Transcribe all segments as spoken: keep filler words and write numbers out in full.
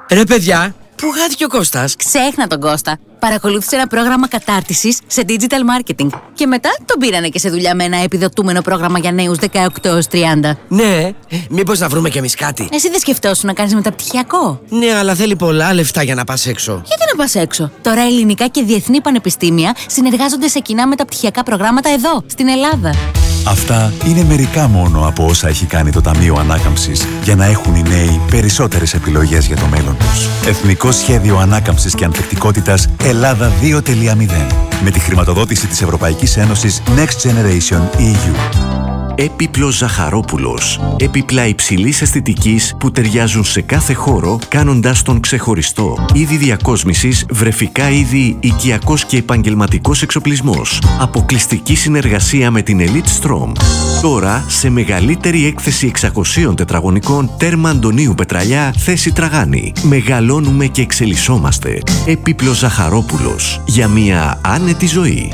Ρε παιδιά, πού χάθηκε ο Κώστας? Ξέχνα τον Κώστα. Παρακολούθησε ένα πρόγραμμα κατάρτισης σε digital marketing. Και μετά τον πήρανε και σε δουλειά με ένα επιδοτούμενο πρόγραμμα για νέους δεκαοκτώ έως τριάντα. Ναι, μήπως να βρούμε κι εμείς κάτι? Εσύ δεν σκεφτόσουν να κάνεις μεταπτυχιακό? Ναι, αλλά θέλει πολλά λεφτά για να πας έξω. Γιατί να πας έξω? Τώρα ελληνικά και διεθνή πανεπιστήμια συνεργάζονται σε κοινά μεταπτυχιακά προγράμματα εδώ, στην Ελλάδα. Αυτά είναι μερικά μόνο από όσα έχει κάνει το Ταμείο Ανάκαμψης για να έχουν οι νέοι περισσότερες επιλογές για το μέλλον τους. Εθνικό Σχέδιο Ανάκαμψης και Ανθεκτικότητας Ελλάδα δύο κόμμα μηδέν με τη χρηματοδότηση της Ευρωπαϊκής Ένωσης Next Generation ι γιου. Έπιπλος Ζαχαρόπουλος. Έπιπλα υψηλής αισθητικής που ταιριάζουν σε κάθε χώρο, κάνοντας τον ξεχωριστό. Είδη διακόσμησης, βρεφικά είδη, οικιακός και επαγγελματικός εξοπλισμός. Αποκλειστική συνεργασία με την Elite Strom. Τώρα σε μεγαλύτερη έκθεση εξακοσίων τετραγωνικών, τέρμα Αντωνίου Πετραλιά, θέση Τραγάνη. Μεγαλώνουμε και εξελισσόμαστε. Έπιπλος Ζαχαρόπουλος. Για μια άνετη ζωή.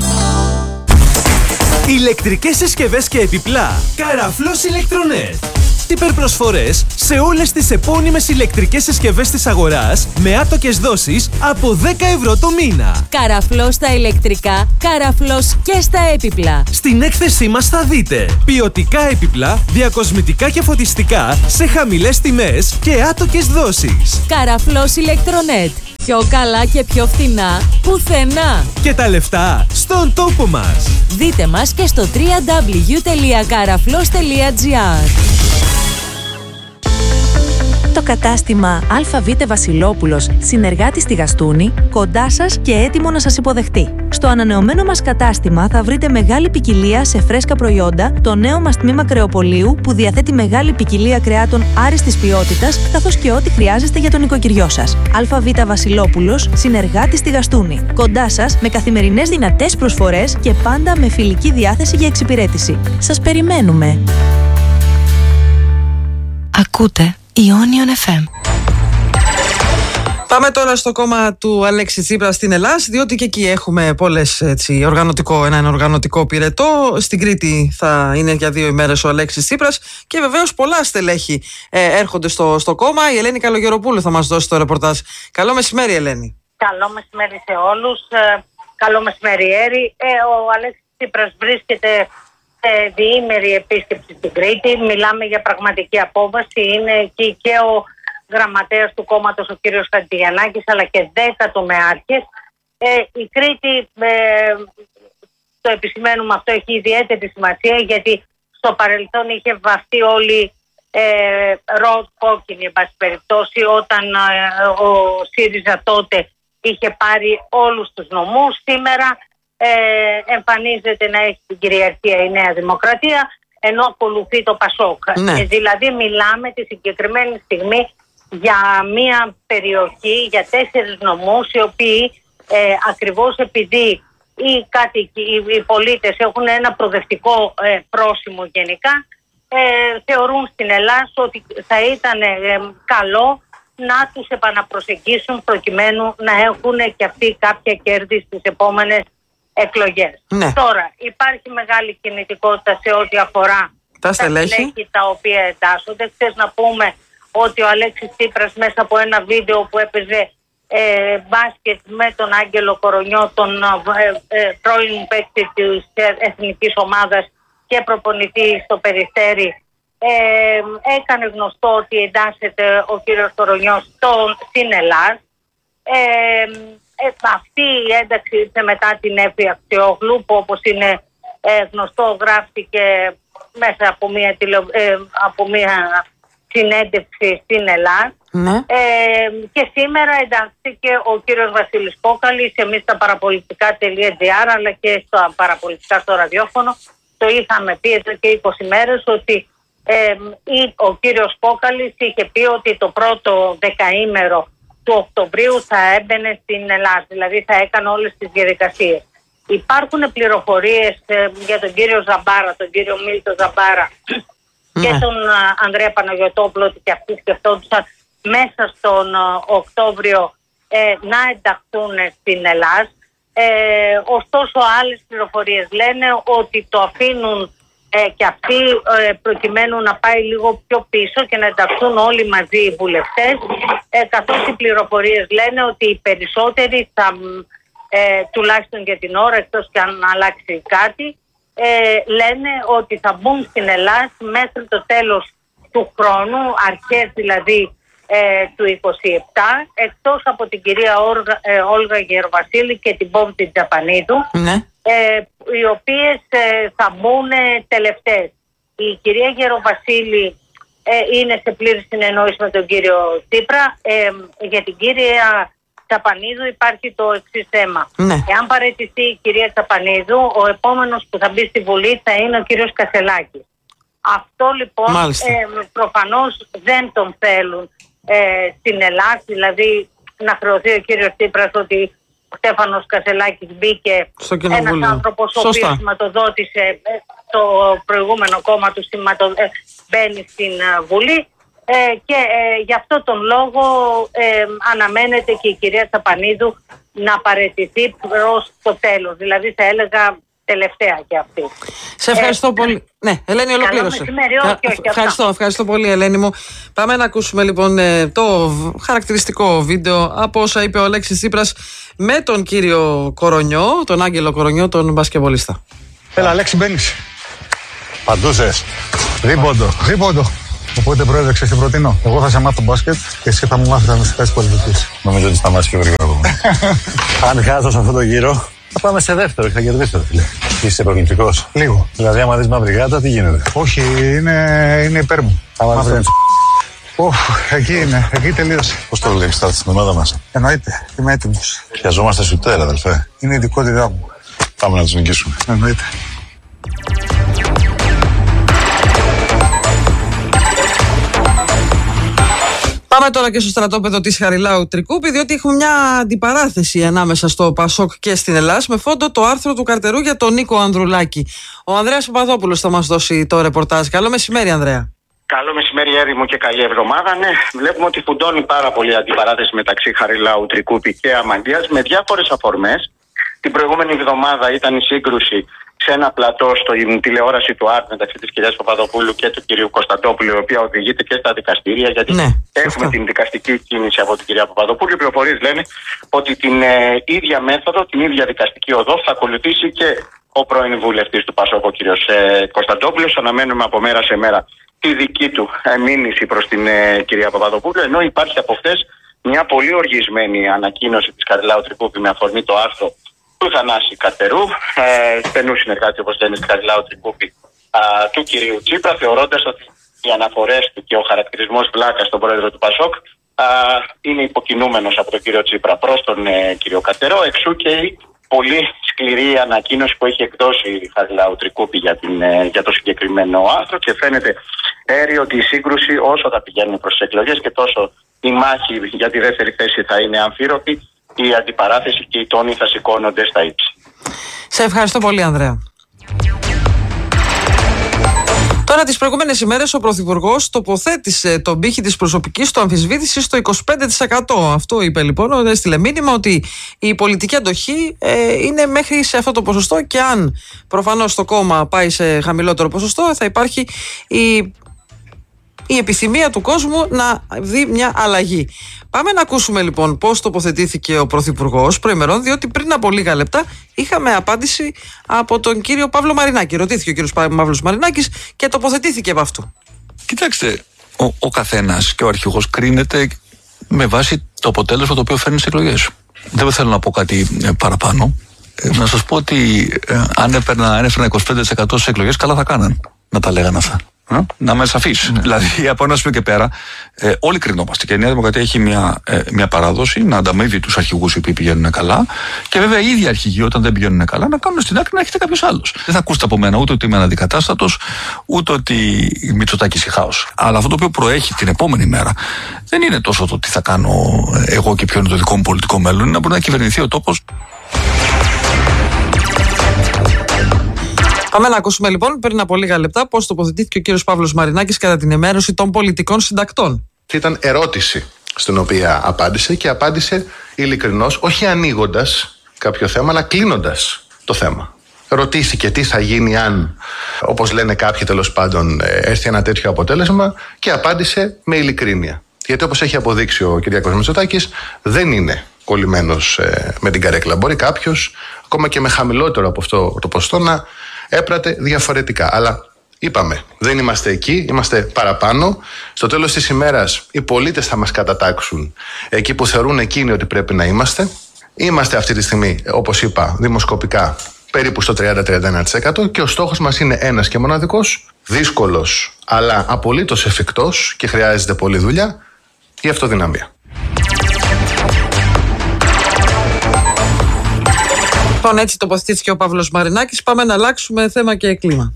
Ηλεκτρικές συσκευές και επιπλά. Καραφλός Ηλεκτρονέτ. Υπερπροσφορές σε όλες τις επώνυμες ηλεκτρικές συσκευές της αγοράς με άτοκες δόσεις από δέκα ευρώ το μήνα. Καραφλός στα ηλεκτρικά, καραφλός και στα έπιπλα. Στην έκθεσή μας θα δείτε ποιοτικά έπιπλα, διακοσμητικά και φωτιστικά σε χαμηλές τιμές και άτοκες δόσεις. Καραφλός Ηλεκτρονέτ. Πιο καλά και πιο φθηνά πουθενά. Και τα λεφτά στον τόπο μας. Δείτε μας και στο double-u double-u double-u τελεία καραφλός τελεία τζι άρ. Το κατάστημα ΑΒ Βασιλόπουλος, συνεργάτης στη Γαστούνη, κοντά σας και έτοιμο να σας υποδεχτεί. Στο ανανεωμένο μας κατάστημα θα βρείτε μεγάλη ποικιλία σε φρέσκα προϊόντα, το νέο μας τμήμα κρεοπολίου που διαθέτει μεγάλη ποικιλία κρεάτων άριστης ποιότητας, καθώς και ό,τι χρειάζεστε για τον νοικοκυριό σας. ΑΒ Βασιλόπουλος, συνεργάτης στη Γαστούνη, κοντά σας με καθημερινές δυνατές προσφορές και πάντα με φιλική διάθεση για εξυπηρέτηση. Σας περιμένουμε. Ακούτε Ionion εφ εμ. Πάμε τώρα στο κόμμα του Αλέξη Τσίπρα στην Ελλάδα, διότι και εκεί έχουμε πολλές, έτσι, οργανωτικό, ένα οργανωτικό πυρετό. Στην Κρήτη θα είναι για δύο ημέρες ο Αλέξης Τσίπρας και βεβαίως πολλά στελέχη ε, έρχονται στο, στο κόμμα. Η Ελένη Καλογεροπούλου θα μας δώσει το ρεπορτάζ. Καλό μεσημέρι, Ελένη. Καλό μεσημέρι σε όλους. Ε, καλό μεσημεριέρι. Ε, ο Αλέξης Τσίπρας βρίσκεται σε διήμερη επίσκεψη στην Κρήτη. Μιλάμε για πραγματική απόβαση. Είναι εκεί και ο γραμματέας του κόμματος, ο κύριος Χατζηγιαννάκης, αλλά και δέκα τομεάρχες. Ε, η Κρήτη, ε, το επισημαίνουμε αυτό, έχει ιδιαίτερη σημασία, γιατί στο παρελθόν είχε βαφτεί όλη ε, ροζ κόκκινη, εν πάση περιπτώσει, όταν ε, ο ΣΥΡΙΖΑ τότε είχε πάρει όλους τους νομούς. Σήμερα ε, εμφανίζεται να έχει την κυριαρχία η Νέα Δημοκρατία, ενώ ακολουθεί το ΠΑΣΟΚ. Ναι. Ε, δηλαδή μιλάμε τη συγκεκριμένη στιγμή για μια περιοχή, για τέσσερις νομούς, οι οποίοι ε, ακριβώς επειδή οι κάτοικοι, οι, οι πολίτες έχουν ένα προοδευτικό ε, πρόσημο γενικά, ε, θεωρούν στην Ελλάδα ότι θα ήταν ε, καλό να τους επαναπροσεγγίσουν προκειμένου να έχουν και αυτοί κάποια κέρδη στις επόμενες εκλογές. Ναι. Τώρα υπάρχει μεγάλη κινητικότητα σε ό,τι αφορά τα στελέχη τα οποία εντάσσονται. Χθες να πούμε ότι ο Αλέξης Τσίπρας μέσα από ένα βίντεο που έπαιζε ε, μπάσκετ με τον Άγγελο Κορονιό, τον ε, ε, πρώην παίκτη της εθνικής ομάδας και προπονητή στο Περιστέρι, ε, έκανε γνωστό ότι εντάσσεται ο κύριος Κορονιός στην Ελλάδα. Ε, ε, αυτή η ένταξη ήρθε μετά την Εύη Αξιόγλου, που όπως είναι ε, γνωστό γράφτηκε μέσα από μια, τηλε, ε, από μια συνέντευξη στην Ελλάδα. Ναι. Ε, και σήμερα εντάχθηκε ο κύριος Βασίλης Κόκαλης. Εμείς στα παραπολιτικά τελεία τζι άρ αλλά και στα παραπολιτικά στο ραδιόφωνο το είχαμε πει εδώ και είκοσι μέρες ότι ε, ο κύριος Κόκαλης είχε πει ότι το πρώτο δεκαήμερο του Οκτωβρίου θα έμπαινε στην Ελλάδα, δηλαδή θα έκανε όλες τις διαδικασίες. Υπάρχουν πληροφορίες ε, για τον κύριο Ζαμπάρα, τον κύριο Μίλτο Ζαμπάρα και τον uh, Ανδρέα Παναγιωτόπουλο, ότι και αυτοί σκεφτόντουσαν μέσα στον uh, Οκτώβριο ε, να ενταχθούν στην Ελλάδα. Ε, ωστόσο άλλες πληροφορίες λένε ότι το αφήνουν ε, και αυτοί ε, προκειμένου να πάει λίγο πιο πίσω και να ενταχθούν όλοι μαζί οι βουλευτές. ε, καθώς οι πληροφορίες λένε ότι οι περισσότεροι θα, ε, τουλάχιστον για την ώρα, εκτός και αν αλλάξει κάτι, ε, λένε ότι θα μπουν στην Ελλάδα μέχρι το τέλος του χρόνου, αρχές δηλαδή ε, του είκοσι επτά, εκτός από την κυρία Όργα, ε, Όλγα Γεροβασίλη και την Πόμπτη Τζαπανίδου, ναι. ε, οι οποίες ε, θα μπουν τελευταίες. Η κυρία Γεροβασίλη ε, είναι σε πλήρη συνεννόηση με τον κύριο Τσίπρα. Ε, για την κυρία Τσαπανίδου υπάρχει το εξής θέμα. Ναι. Εάν παραιτηθεί η κυρία Τσαπανίδου, ο επόμενος που θα μπει στη Βουλή θα είναι ο κύριος Κασελάκης. Αυτό λοιπόν ε, προφανώς δεν τον θέλουν ε, στην Ελλάδα, δηλαδή να χρεωθεί ο κύριος Τσίπρας ότι ο Στέφανος Κασελάκης μπήκε, ένας άνθρωπος ο οποίος σηματοδότησε ε, το προηγούμενο κόμμα του σηματο, ε, μπαίνει στην ε, Βουλή ε, και ε, γι' αυτό τον λόγο ε, αναμένεται και η κυρία Τσαπανίδου να παραιτηθεί προς το τέλος, δηλαδή θα έλεγα τελευταία και αυτή. Σε ευχαριστώ ε, πολύ. Ναι, Ελένη, ολοκλήρωσε. Ευχαριστώ, ευχαριστώ πολύ, Ελένη μου. Πάμε να ακούσουμε λοιπόν το χαρακτηριστικό βίντεο από όσα είπε ο Αλέξης Τσίπρας με τον κύριο Κορονιό, τον Άγγελο Κορονιό, τον μπασκετμπολίστα. Έλα, Αλέξη, μπαίνεις. Παντούσες. Δίποντο. Δίποντο. Οπότε, πρόεδρε, ξέρεις τι προτείνω. Εγώ θα σε μάθω μπάσκετ και εσύ θα μου μάθεις τα μυστικά της πολιτικής. Νομίζω ότι σταμάτησε πιο γρήγορα. Αν χάσω σε αυτό το γύρο, θα πάμε σε δεύτερο και θα κερδίσω, φίλε. Είσαι προκλητικός. Λίγο. Δηλαδή, άμα δεις μαύρη γάτα, τι γίνεται. Όχι, είναι, είναι υπέρ μου. Άμα δεις. Οχ, εκεί είναι, εκεί τελείωσε. Πώς το βλέπεις, θα έρθεις στην ομάδα μας. Εννοείται, είμαι έτοιμος. Χρειαζόμαστε σουτέρ, αδελφέ. Είναι η ειδικότητά μου. Πάμε να τους νικήσουμε. Εννοείται. Πάμε τώρα και στο στρατόπεδο της Χαριλάου Τρικούπη, διότι έχουμε μια αντιπαράθεση ανάμεσα στο Πασόκ και στην Ελλάδα με φόντο το άρθρο του Καρτερού για τον Νίκο Ανδρουλάκη. Ο Ανδρέας Παπαδόπουλος θα μας δώσει το ρεπορτάζ. Καλό μεσημέρι, Ανδρέα. Καλό μεσημέρι, έρημο και καλή εβδομάδα. Ναι, βλέπουμε ότι φουντώνει πάρα πολύ η αντιπαράθεση μεταξύ Χαριλάου Τρικούπη και Αμαντίας με διάφορες αφορμές. Την προηγούμενη εβδομάδα ήταν η σύγκρουση σε ένα πλατό στην τηλεόραση του ΑΡΤ μεταξύ της κυρίας Παπαδοπούλου και του κυρίου Κωνσταντόπουλου, η οποία οδηγείται και στα δικαστήρια, γιατί ναι, έχουμε την δικαστική κίνηση από την κυρία Παπαδοπούλου. Οι πληροφορίες λένε ότι την ε, ίδια μέθοδο, την ίδια δικαστική οδό θα ακολουθήσει και ο πρώην βουλευτής του Πασόκ, ο κύριος ε, Κωνσταντόπουλος. Αναμένουμε από μέρα σε μέρα τη δική του ε, μήνυση προς την ε, κυρία Παπαδοπούλου, ενώ υπάρχει από χθες μια πολύ οργισμένη ανακοίνωση της Χαριλάου Τρικούπη με αφορμή το άρθρο του Θανάση Καρτερού, ε, στενού συνεργάτη, όπως λένε, της Χαριλάου Τρικούπη, ε, του κυρίου Τσίπρα, θεωρώντας ότι οι αναφορές του και ο χαρακτηρισμός βλάκα στον πρόεδρο του Πασόκ ε, είναι υποκινούμενος από τον κύριο Τσίπρα προς τον ε, κύριο Καρτερό, εξού και η πολύ σκληρή ανακοίνωση που έχει εκδώσει η Χαριλάου Τρικούπη για, την, ε, για το συγκεκριμένο άρθρο, και φαίνεται έρει ότι η σύγκρουση όσο θα πηγαίνει προς τις εκλογές και τόσο η μάχη για τη δεύτερη θέση θα είναι αμφίροπη, η αντιπαράθεση και οι τόνοι θα σηκώνονται στα ύψη. Σε ευχαριστώ πολύ, Ανδρέα. Τώρα, τις προηγούμενες ημέρες ο Πρωθυπουργός τοποθέτησε τον πύχη της προσωπικής του αμφισβήτησης στο είκοσι πέντε τοις εκατό. Αυτό είπε λοιπόν, έστειλε μήνυμα ότι η πολιτική αντοχή ε, είναι μέχρι σε αυτό το ποσοστό, και αν προφανώς το κόμμα πάει σε χαμηλότερο ποσοστό, θα υπάρχει η η επιθυμία του κόσμου να δει μια αλλαγή. Πάμε να ακούσουμε λοιπόν πώς τοποθετήθηκε ο Πρωθυπουργός προημερών, διότι πριν από λίγα λεπτά είχαμε απάντηση από τον κύριο Παύλο Μαρινάκη. Ρωτήθηκε ο κύριος Παύλος Μαρινάκης και τοποθετήθηκε από αυτού. Κοιτάξτε, ο, ο καθένας και ο αρχηγός κρίνεται με βάση το αποτέλεσμα το οποίο φέρνει στις εκλογές. Δεν θέλω να πω κάτι ε, παραπάνω. Ε, να σας πω ότι ε, αν έπαιρνα, αν έφερνα είκοσι πέντε τοις εκατό στις εκλογές, καλά θα κάναν να τα λέγανε αυτά. Να είμαι σαφής. Ναι. Δηλαδή, από ένα σημείο και πέρα, ε, όλοι κρινόμαστε. Και η Νέα Δημοκρατία έχει μια, ε, μια παράδοση να ανταμείβει τους αρχηγούς οι οποίοι πηγαίνουν καλά. Και βέβαια, οι ίδιοι αρχηγοί, όταν δεν πηγαίνουν καλά, να κάνουν στην άκρη να έχετε κάποιος άλλος. Δεν θα ακούσετε από μένα ούτε ότι είμαι αναντικατάστατος, ούτε ότι η Μητσοτάκης η χάος. Αλλά αυτό το οποίο προέχει την επόμενη μέρα δεν είναι τόσο το τι θα κάνω εγώ και ποιο είναι το δικό μου πολιτικό μέλλον. Είναι να μπορεί να κυβερνηθεί ο τόπος. Πάμε να ακούσουμε λοιπόν πριν από λίγα λεπτά πώς τοποθετήθηκε ο κύριος Παύλος Μαρινάκης κατά την ενημέρωση των πολιτικών συντακτών. Ήταν ερώτηση στην οποία απάντησε, και απάντησε ειλικρινώς, όχι ανοίγοντας κάποιο θέμα, αλλά κλείνοντας το θέμα. Ρωτήθηκε τι θα γίνει αν, όπως λένε κάποιοι τέλος πάντων, έρθει ένα τέτοιο αποτέλεσμα, και απάντησε με ειλικρίνεια. Γιατί όπως έχει αποδείξει ο Κυριάκος Μητσοτάκης, δεν είναι κολλημένος ε, με την καρέκλα. Μπορεί κάποιος, ακόμα και με χαμηλότερο από αυτό το ποσοστό, να έπρατε διαφορετικά. Αλλά είπαμε, δεν είμαστε εκεί, είμαστε παραπάνω. Στο τέλος της ημέρας, οι πολίτες θα μας κατατάξουν εκεί που θεωρούν εκείνοι ότι πρέπει να είμαστε. Είμαστε αυτή τη στιγμή, όπως είπα, δημοσκοπικά περίπου στο τριάντα με τριάντα ένα τοις εκατό και ο στόχος μας είναι ένας και μοναδικός, δύσκολος αλλά απολύτως εφικτός και χρειάζεται πολλή δουλειά, η αυτοδυναμία. Λοιπόν, έτσι τοποθετήθηκε ο Παύλος Μαρινάκης. Πάμε να αλλάξουμε θέμα και κλίμα.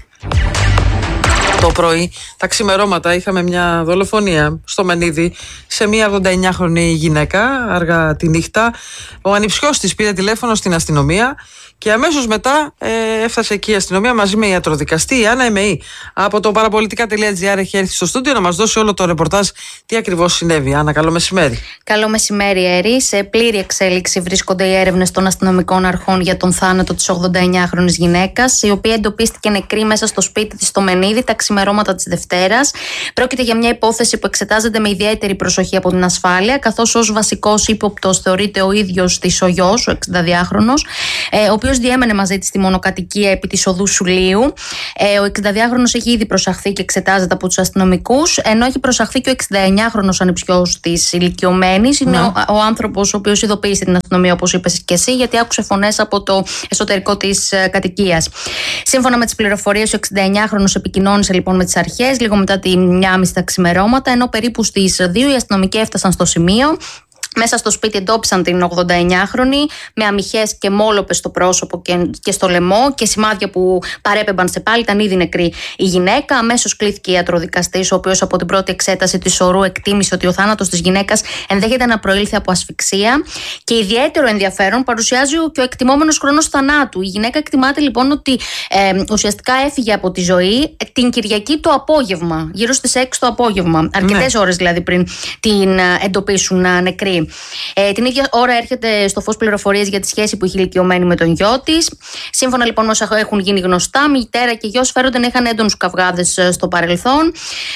Το πρωί, τα ξημερώματα, είχαμε μια δολοφονία στο Μενίδη σε μια ογδονταεννιάχρονη γυναίκα, αργά τη νύχτα. Ο ανιψιός της πήρε τηλέφωνο στην αστυνομία και αμέσως μετά ε, έφτασε εκεί η αστυνομία μαζί με ιατροδικαστή. Η Άννα Εμεή από το παραπολιτικά τελεία τζι άρ έχει έρθει στο στούντιο να μας δώσει όλο το ρεπορτάζ τι ακριβώς συνέβη. Άννα, καλό μεσημέρι. Καλό μεσημέρι, Έρη. Σε πλήρη εξέλιξη βρίσκονται οι έρευνες των αστυνομικών αρχών για τον θάνατο της ογδονταεννιάχρονης γυναίκας, η οποία εντοπίστηκε νεκρή μέσα στο σπίτι της στο Μενίδη τα ξημερώματα της Δευτέρας. Πρόκειται για μια υπόθεση που εξετάζεται με ιδιαίτερη προσοχή από την ασφάλεια, καθώς ως βασικός ύποπτος θεωρείται ο ίδιος της ο γιος, ο εξηνταδυάχρονος, ο οποίος διέμενε μαζί της στη μονοκατοικία επί της οδού Σουλίου. Ο εξηνταδυάχρονος έχει ήδη προσαχθεί και εξετάζεται από τους αστυνομικούς, ενώ έχει προσαχθεί και ο εξηνταεννιάχρονος ανιψιός της ηλικιωμένης. Είναι ο, ο άνθρωπος ο οποίος ειδοποίησε την αστυνομία, όπως είπες και εσύ, γιατί άκουσε φωνές από το εσωτερικό της κατοικίας. Σύμφωνα με τις πληροφορίες, ο εξηνταεννιάχρονος επικοινώνησε λοιπόν με τις αρχές λίγο μετά τη μία και μισή τα ξημερώματα, ενώ περίπου στις δύο οι αστυνομικοί έφτασαν στο σημείο. Μέσα στο σπίτι εντόπισαν την ογδονταεννιάχρονη με αμυχές και μόλοπες στο πρόσωπο και, και στο λαιμό και σημάδια που παρέπεμπαν σε πάλι. Ήταν ήδη νεκρή η γυναίκα. Αμέσως κλήθηκε ιατροδικαστής, ο οποίος από την πρώτη εξέταση της ορού εκτίμησε ότι ο θάνατος της γυναίκας ενδέχεται να προήλθε από ασφυξία. Και ιδιαίτερο ενδιαφέρον παρουσιάζει και ο εκτιμόμενος χρόνος θανάτου. Η γυναίκα εκτιμάται λοιπόν ότι ε, ουσιαστικά έφυγε από τη ζωή την Κυριακή το απόγευμα, γύρω στις έξι το απόγευμα. Αρκετές ναι. ώρες δηλαδή πριν την εντοπίσουν νεκρή. Ε, την ίδια ώρα έρχεται στο φως πληροφορίες για τη σχέση που είχε ηλικιωμένη με τον γιο της. Σύμφωνα λοιπόν με όσα έχουν γίνει γνωστά, μητέρα και γιος φέρονται να είχαν έντονους καυγάδες στο παρελθόν.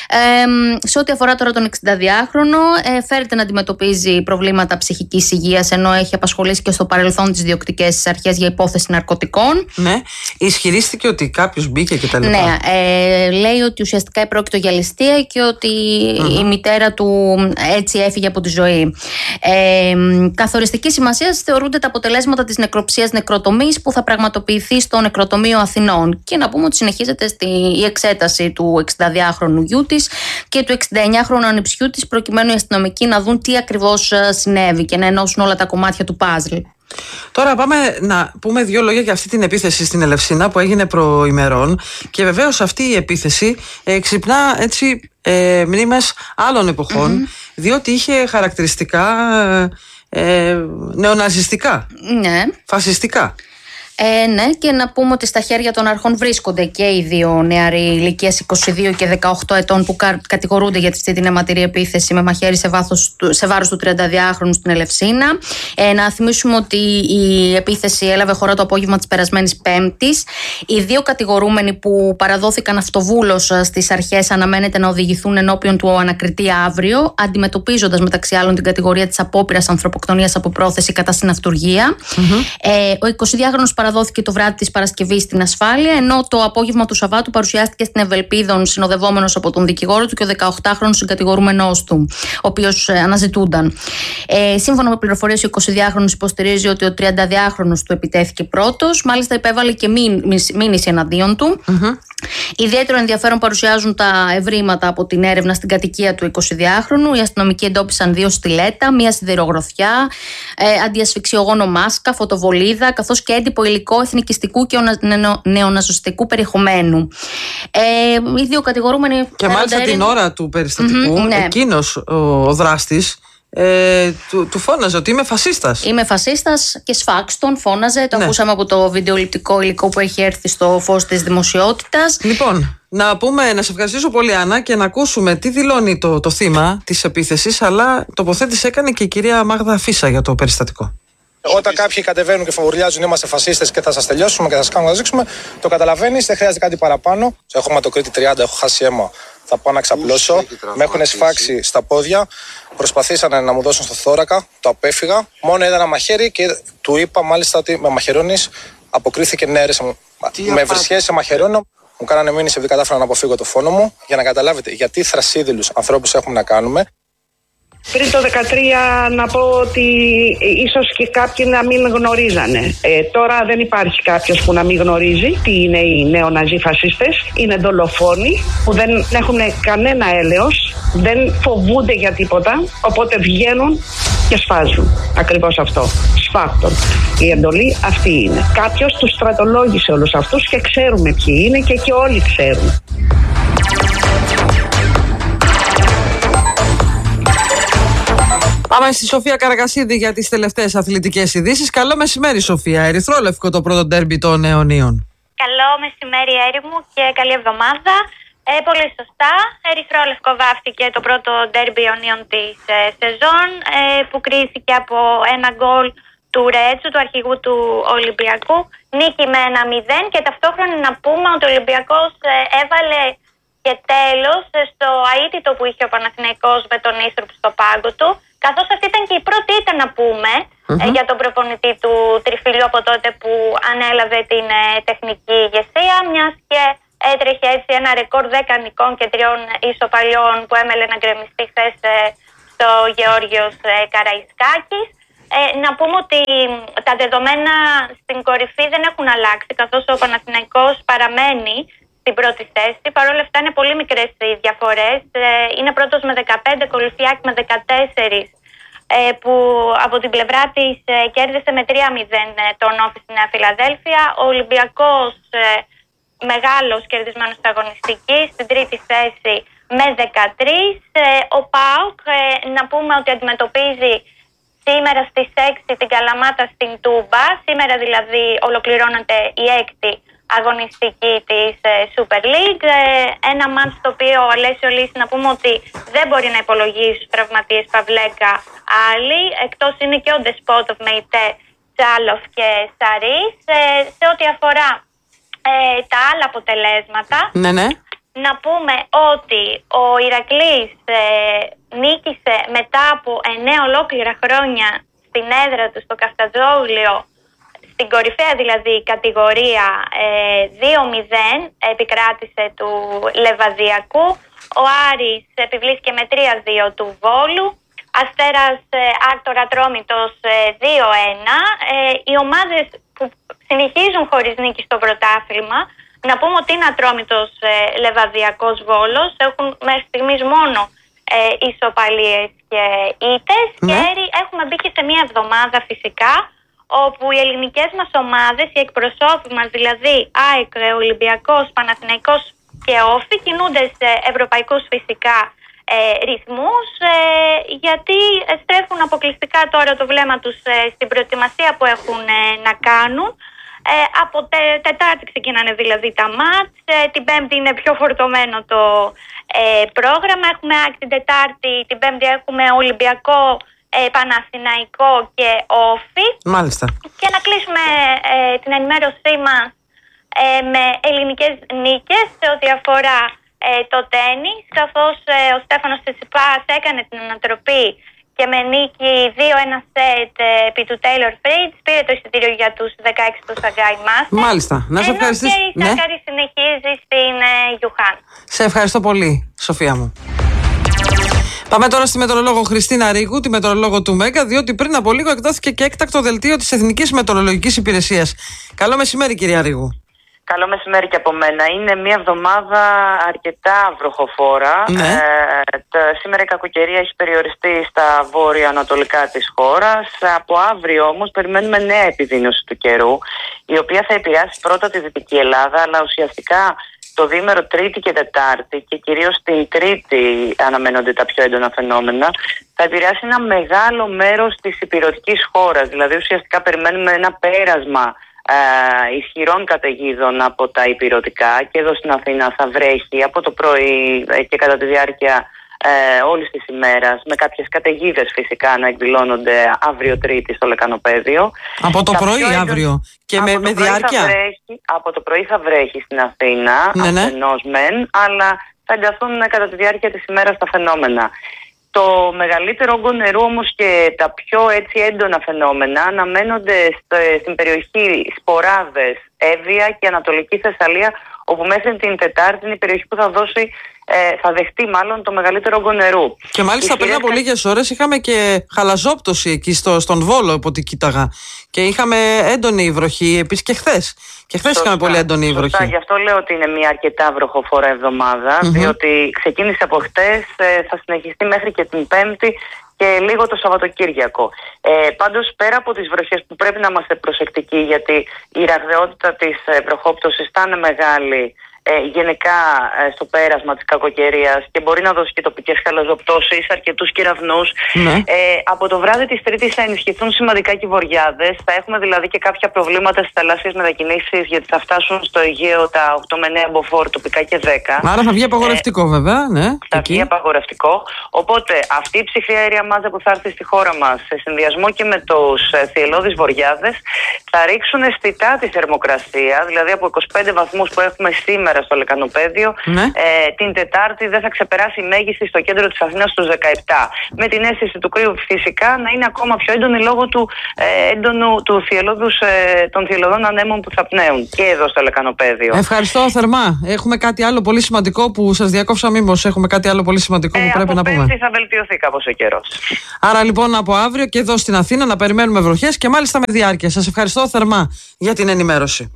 Ε, σε ό,τι αφορά τώρα τον εξηνταδυάχρονο, ε, φέρεται να αντιμετωπίζει προβλήματα ψυχικής υγείας, ενώ έχει απασχολήσει και στο παρελθόν τις διοκτικές αρχές για υπόθεση ναρκωτικών. Ναι, ισχυρίστηκε ότι κάποιος μπήκε και τα λοιπά. Ναι, ε, λέει ότι ουσιαστικά πρόκειται για ληστεία και ότι mm-hmm. η μητέρα του έτσι έφυγε από τη ζωή. Ε, καθοριστική σημασία θεωρούνται τα αποτελέσματα της νεκροψίας νεκροτομής που θα πραγματοποιηθεί στο νεκροτομείο Αθηνών. Και να πούμε ότι συνεχίζεται στη, η εξέταση του εξηνταδυάχρονου γιού της και του εξηνταεννιάχρονου ανιψιού της, προκειμένου οι αστυνομικοί να δουν τι ακριβώς συνέβη και να ενώσουν όλα τα κομμάτια του παζλ. Τώρα πάμε να πούμε δύο λόγια για αυτή την επίθεση στην Ελευσίνα που έγινε προημερών, και βεβαίως αυτή η επίθεση ε, ξυπνά έτσι ε, μνήμες άλλων εποχών, mm-hmm. διότι είχε χαρακτηριστικά ε, νεοναζιστικά, ναι. φασιστικά. Ε, ναι, και να πούμε ότι στα χέρια των αρχών βρίσκονται και οι δύο νεαροί ηλικίας είκοσι δύο και δεκαοκτώ ετών που κα, κατηγορούνται για αυτή την αιματηρή επίθεση με μαχαίρι σε, βάθος, σε βάρος του τριανταδιάχρονου στην Ελευσίνα. Ε, να θυμίσουμε ότι η επίθεση έλαβε χώρα το απόγευμα της περασμένης Πέμπτης. Οι δύο κατηγορούμενοι που παραδόθηκαν αυτοβούλως στις αρχές αναμένεται να οδηγηθούν ενώπιον του ανακριτή αύριο, αντιμετωπίζοντας μεταξύ άλλων την κατηγορία της απόπειρας ανθρωποκτονίας από πρόθεση κατά συναυτουργία. Mm-hmm. Ε, ο εικοσιδυάχρονος παραδόθηκε το βράδυ της Παρασκευής στην ασφάλεια, ενώ το απόγευμα του Σαββάτου παρουσιάστηκε στην Ευελπίδων συνοδευόμενος από τον δικηγόρο του και ο δεκαοκτάχρονος συγκατηγορούμενός του, ο οποίος αναζητούνταν. Ε, σύμφωνα με πληροφορίες, ο εικοσιδυάχρονος υποστηρίζει ότι ο τριανταδιάχρονος του επιτέθηκε πρώτος, μάλιστα υπέβαλε και μήνυση εναντίον του. Mm-hmm. Ιδιαίτερο ενδιαφέρον παρουσιάζουν τα ευρήματα από την έρευνα στην κατοικία του εικοσιδυάχρονου. Οι αστυνομικοί εντόπισαν δύο στιλέτα, μία σιδηρογροθιά, ε, αντιασφυξιογόνο μάσκα, φωτοβολίδα, καθώς και έντυπο υλικό εθνικιστικού και νεοναζιστικού περιεχομένου. Ε, οι δύο κατηγορούμενοι. Και μάλιστα έρευνα... την ώρα του περιστατικού, mm-hmm, ναι. εκείνος ο, ο δράστης Ε, του, του φώναζε ότι είμαι φασίστας. Είμαι φασίστας και σφάξτον φώναζε. Το ναι. ακούσαμε από το βιντεοληπτικό υλικό που έχει έρθει στο φως της δημοσιότητας. Λοιπόν, να πούμε, να σε ευχαριστήσω πολύ, Άννα, και να ακούσουμε τι δηλώνει το, το θύμα της επίθεσης, αλλά τοποθέτηση έκανε και η κυρία Μάγδα Φίσα για το περιστατικό. Όταν κάποιοι κατεβαίνουν και φοβουρλιάζουν είμαστε φασίστες και θα σας τελειώσουμε και θα σας κάνουμε να δείξουμε, το καταλαβαίνεις, δεν χρειάζεται κάτι παραπάνω. Έχω αιματοκρίτη τριάντα, έχω χάσει αίμα. Θα πάω να ξαπλώσω. Με έχουν σφάξει στα πόδια. Προσπαθήσανε να μου δώσουν στο θώρακα. Το απέφυγα. Μόνο είδα ένα μαχαίρι και του είπα μάλιστα ότι με μαχαιρώνεις. Αποκρίθηκε ναι, ρε, με βρισιές σε μαχαιρώνω. Μου κάνανε μήνυση επειδή κατάφερα να αποφύγω το φόνο μου. Για να καταλάβετε γιατί θρασίδηλους ανθρώπους έχουμε να κάνουμε. Πριν το δεκατρία να πω ότι ίσως και κάποιοι να μην γνωρίζανε. Ε, τώρα δεν υπάρχει κάποιος που να μην γνωρίζει τι είναι οι νεοναζί φασίστες. Είναι δολοφόνοι που δεν έχουν κανένα έλεος, δεν φοβούνται για τίποτα, οπότε βγαίνουν και σφάζουν. Ακριβώς αυτό. Σφάχτων. Η εντολή αυτή είναι. Κάποιος τους στρατολόγησε όλους αυτούς και ξέρουμε ποιοι είναι και, και όλοι ξέρουν. Πάμε στη Σοφία Καραγασίδη για τις τελευταίες αθλητικές ειδήσεις. Καλό μεσημέρι, Σοφία. Ερυθρόλευκο το πρώτο ντέρμπι των αιωνίων. Καλό μεσημέρι, Έρη μου, και καλή εβδομάδα. Ε, πολύ σωστά. Ερυθρόλευκο βάφτηκε το πρώτο ντέρμπι αιωνίων της ε, σεζόν, ε, που κρίθηκε από ένα γκολ του Ρέτσου, του αρχηγού του Ολυμπιακού. Νίκη με ένα μηδέν και ταυτόχρονα να πούμε ότι ο Ολυμπιακός ε, έβαλε και τέλος στο αίτητο που είχε ο Παναθηναϊκός με τον Ίστροπ στο πάγκο του. Καθώς αυτή ήταν και η πρώτη ήττα να πούμε mm-hmm. ε, για τον προπονητή του Τριφυλιού από τότε που ανέλαβε την ε, τεχνική ηγεσία, μιας και έτρεχε έτσι ένα ρεκόρ δέκα νικών και τριών ισοπαλιών που έμελε να γκρεμιστεί χθες ε, στο Γεώργιος ε, Καραϊσκάκης. Ε, να πούμε ότι τα δεδομένα στην κορυφή δεν έχουν αλλάξει, καθώς ο Παναθηναϊκός παραμένει στην πρώτη θέση. Παρ' όλα αυτά είναι πολύ μικρές οι διαφορές. Είναι πρώτος με δεκαπέντε, ακολουθεί ΑΕΚ με δεκατέσσερα, που από την πλευρά της κέρδισε με τρία μηδέν τον Όφη στη Νέα Φιλαδέλφια. Ο Ολυμπιακός, μεγάλος κερδισμένος στην αγωνιστική, στην τρίτη θέση με δεκατρία. Ο ΠΑΟΚ, να πούμε ότι αντιμετωπίζει σήμερα στις έξι την Καλαμάτα στην Τούμπα. Σήμερα δηλαδή ολοκληρώνεται η έκτη αγωνιστική της ε, Super League. Ε, ένα μάτς το οποίο ο Αλέσιο Λύση, να πούμε ότι δεν μπορεί να υπολογίσει στους τραυματίες Παυλέκα άλλοι. Εκτός είναι και ο Ντεσπότοφ με ητέ Τσάλοφ και Σαρίς. Ε, σε ό,τι αφορά ε, τα άλλα αποτελέσματα, ναι, ναι. να πούμε ότι ο Ηρακλής ε, νίκησε μετά από εννέα ολόκληρα χρόνια στην έδρα του στο Καφτατζόγλιο, στην κορυφαία δηλαδή κατηγορία, ε, δύο μηδέν επικράτησε του Λεβαδιακού. Ο Άρης επιβλήθηκε με τρία δύο του Βόλου. Αστέρας ε, Άκτορα Τρόμητος ε, δύο ένα. Ε, οι ομάδες που συνεχίζουν χωρίς νίκη στο πρωτάθλημα, να πούμε ότι είναι Ατρόμητος ε, Λεβαδιακός Βόλος, έχουν μέχρι στιγμής μόνο ε, ισοπαλίες και ήττες. Ναι. Και έρη, έχουμε μπει και σε μια εβδομάδα φυσικά, όπου οι ελληνικές μας ομάδες, οι εκπροσώποι μας, δηλαδή ΑΕΚ, Ολυμπιακός, Παναθηναϊκός και Όφη, κινούνται σε ευρωπαϊκούς φυσικά ε, ρυθμούς, ε, γιατί στρέφουν αποκλειστικά τώρα το βλέμμα τους ε, στην προετοιμασία που έχουν ε, να κάνουν. Ε, από τε, Τετάρτη ξεκινάνε δηλαδή τα μάτς, ε, την Πέμπτη είναι πιο φορτωμένο το ε, πρόγραμμα. Έχουμε ΑΕΚ την Τετάρτη, την Πέμπτη έχουμε Ολυμπιακό, Ε, Παναθηναϊκό και Όφη. Μάλιστα. Και να κλείσουμε ε, την ενημέρωσή μας ε, με ελληνικές νίκες σε ό,τι αφορά ε, το τένις, καθώς ε, ο Στέφανος Τσιτσιπάς έκανε την ανατροπή και με νίκη δύο ένα σετ ε, επί του Taylor Fritz πήρε το εισιτήριο για τους δεκαέξι του Shanghai Masters. Μάλιστα. Να σε ευχαριστήσω. Ενώ και η Σάκαρη ναι. συνεχίζει στην ε, Γιουχάν. Σε ευχαριστώ πολύ, Σοφία μου. Πάμε τώρα στη μετεωρολόγο Χριστίνα Ρίγου, τη μετεωρολόγο του Μέγκα, διότι πριν από λίγο εκδόθηκε και έκτακτο δελτίο της Εθνικής Μετεωρολογικής Υπηρεσίας. Καλό μεσημέρι, κυρία Ρίγου. Καλό μεσημέρι και από μένα. Είναι μια εβδομάδα αρκετά βροχοφόρα. Ναι. Ε, τα, σήμερα η κακοκαιρία έχει περιοριστεί στα βόρεια-ανατολικά της χώρας. Από αύριο όμως περιμένουμε νέα επιδείνωση του καιρού, η οποία θα επηρεάσει πρώτα τη Δυτική Ελλάδα, αλλά ουσιαστικά το διήμερο Τρίτη και Τετάρτη, και κυρίως την Τρίτη αναμένονται τα πιο έντονα φαινόμενα, θα επηρεάσει ένα μεγάλο μέρος της υπηρετικής χώρας. Δηλαδή ουσιαστικά περιμένουμε ένα πέρασμα ε, ισχυρών καταιγίδων από τα υπηρετικά, και εδώ στην Αθήνα θα βρέχει από το πρωί και κατά τη διάρκεια ε, όλης της ημέρας, με κάποιες καταιγίδες φυσικά να εκδηλώνονται αύριο Τρίτη στο Λεκανοπαίδιο. Από το πρωί έντονα... αύριο και από με, το με διάρκεια. Βρέχει, από το πρωί θα βρέχει στην Αθήνα, ναι, ναι. αφενός μεν, αλλά θα ενταθούν κατά τη διάρκεια της ημέρας τα φαινόμενα. Το μεγαλύτερο όγκο νερού όμως και τα πιο έτσι έντονα φαινόμενα αναμένονται στην περιοχή Σποράδες, Εύβοια και Ανατολική Θεσσαλία, όπου μέχρι την Τετάρτη είναι η περιοχή που θα δώσει, ε, θα δεχτεί μάλλον το μεγαλύτερο όγκο νερού. Και μάλιστα πριν από λίγες ώρες είχαμε και χαλαζόπτωση εκεί στο, στον Βόλο, από ό,τι κοίταγα. Και είχαμε έντονη βροχή επίσης και χθες. Και χθες είχαμε πολύ έντονη βροχή. Σωστά, γι' αυτό λέω ότι είναι μια αρκετά βροχοφόρα εβδομάδα, mm-hmm. διότι ξεκίνησε από χτες, ε, θα συνεχιστεί μέχρι και την Πέμπτη και λίγο το Σαββατοκύριακο. Ε, πάντως, πέρα από τις βροχές που πρέπει να είμαστε προσεκτικοί, γιατί η ραγδαιότητα της βροχόπτωσης θα είναι μεγάλη ε, γενικά ε, στο πέρασμα της κακοκαιρίας και μπορεί να δώσει και τοπικές χαλαζοπτώσεις, αρκετούς κεραυνούς. Ναι. Ε, από το βράδυ της Τρίτης θα ενισχυθούν σημαντικά και οι βοριάδες. Θα έχουμε δηλαδή και κάποια προβλήματα στις θαλάσσιες μετακινήσεις, γιατί θα φτάσουν στο Αιγαίο τα οκτώ με εννέα μποφόρ, τοπικά και δέκα. Άρα θα βγει απαγορευτικό, ε, βέβαια. Ναι, θα εκεί. βγει απαγορευτικό. Οπότε αυτή η ψυχρή αέρια μάζα που θα έρθει στη χώρα μας, σε συνδυασμό και με τους θυελλώδεις βοριάδες, θα ρίξουν αισθητά τη θερμοκρασία, δηλαδή από είκοσι πέντε βαθμούς που έχουμε σήμερα στο Λεκανοπαίδιο, ναι. ε, την Τετάρτη δεν θα ξεπεράσει η μέγιστη στο κέντρο της Αθήνας στους δεκαεπτά. Με την αίσθηση του κρύου φυσικά να είναι ακόμα πιο έντονη λόγω του, ε, έντονου, του θυελλώδους, ε, των θυελλωδών ανέμων που θα πνέουν και εδώ στο Λεκανοπαίδιο. Ευχαριστώ θερμά. Έχουμε κάτι άλλο πολύ σημαντικό που σας διακόψα, μήπως έχουμε κάτι άλλο πολύ σημαντικό που ε, πρέπει να πούμε. Από Πέμπτη θα βελτιωθεί κάπως ο καιρός. Άρα λοιπόν από αύριο και εδώ στην Αθήνα να περιμένουμε βροχές και μάλιστα με διάρκεια. Σας ευχαριστώ θερμά για την ενημέρωση.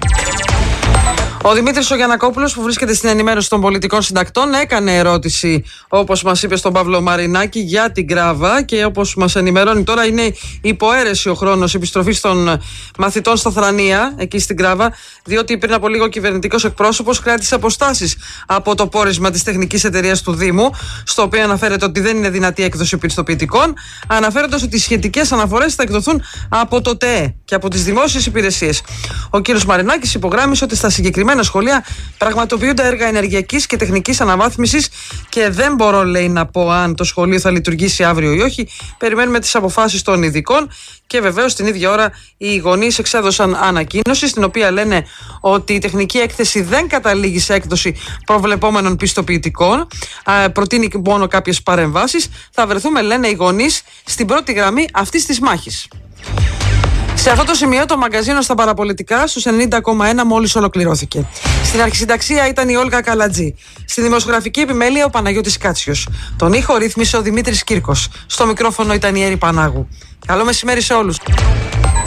Ο Δημήτρης ο Γιαννακόπουλος, που βρίσκεται στην ενημέρωση των πολιτικών συντακτών, έκανε ερώτηση, όπως μας είπε, στον Παύλο Μαρινάκη για την Γκράβα, και όπως μας ενημερώνει τώρα είναι υποαίρεση ο χρόνος επιστροφής των μαθητών στα Θρανία, εκεί στην Γκράβα, διότι πριν από λίγο ο κυβερνητικός εκπρόσωπος κράτησε αποστάσεις από το πόρισμα της τεχνικής εταιρείας του Δήμου, στο οποίο αναφέρεται ότι δεν είναι δυνατή έκδοση πιστοποιητικών, αναφέροντας ότι οι σχετικές αναφορές θα εκδοθούν από το ΤΕΕ και από τις δημόσιες υπηρεσίες. Ο κ. Μαρινάκης υπογράμμισε ότι στα συγκεκριμένα σχολεία πραγματοποιούνται έργα ενεργειακής και τεχνικής αναβάθμισης και δεν μπορώ, λέει, να πω αν το σχολείο θα λειτουργήσει αύριο ή όχι. Περιμένουμε τις αποφάσεις των ειδικών. Και βεβαίως την ίδια ώρα οι γονείς εξέδωσαν ανακοίνωση, στην οποία λένε ότι η τεχνική έκθεση δεν καταλήγει σε έκδοση προβλεπόμενων πιστοποιητικών. Α, προτείνει μόνο κάποιες παρεμβάσεις. Θα βρεθούμε, λένε οι γονείς, στην πρώτη γραμμή αυτής της μάχης. Σε αυτό το σημείο το μαγκαζίνο στα παραπολιτικά στους ενενήντα κόμμα ένα μόλις ολοκληρώθηκε. Στην αρχισυνταξία ήταν η Όλγα Καλατζή. Στη δημοσιογραφική επιμέλεια ο Παναγιώτης Κάτσιος. Τον ήχο ρύθμισε ο Δημήτρης Κύρκος. Στο μικρόφωνο ήταν η Έρη Πανάγου. Καλό μεσημέρι σε όλους.